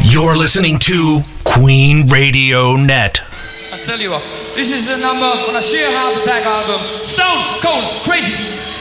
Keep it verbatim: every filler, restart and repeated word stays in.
You're listening to Queen Radio Net. I tell you what, this is the number on a sheer heart attack album, Stone Cold Crazy.